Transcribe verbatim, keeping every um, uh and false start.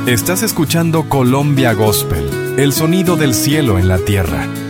Estás escuchando Colombia Gospel, el sonido del cielo en la tierra,